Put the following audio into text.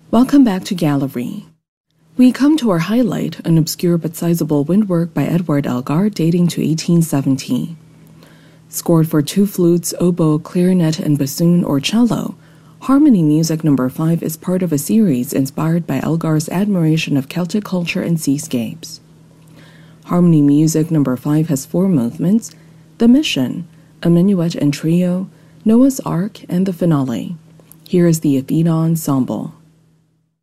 Welcome back to Gallery. We come to our highlight, an obscure but sizable windwork by Edward Elgar dating to 1870. Scored for 2 flutes, oboe, clarinet, and bassoon or cello, Harmony Music No. 5 is part of a series inspired by Elgar's admiration of Celtic culture and seascapes. Harmony Music No. 5 has 4 movements: The Mission, a minuet and trio, Noah's Ark, and the finale. Here is the Athena Ensemble.